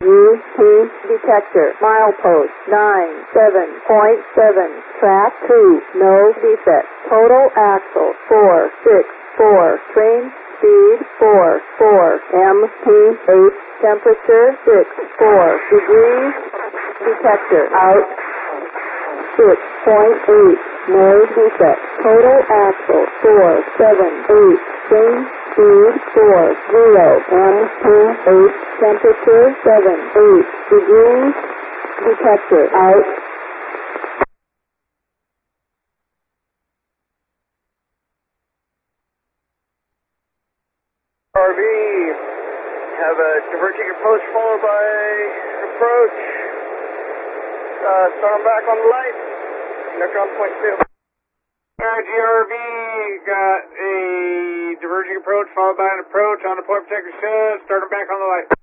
UP detector, milepost 97.7, track 2, no defect, total axle 464, train speed 44, MP8, temperature 64 degrees, detector out 6.8, no defect, total axle 478, train speed 40, MP8, temperature 78 degrees, detector out. RV, have a diverging approach followed by approach. Start back on the light. Connector on point 2. GRV got a diverging approach followed by an approach on the point protector shed. Start back on the light.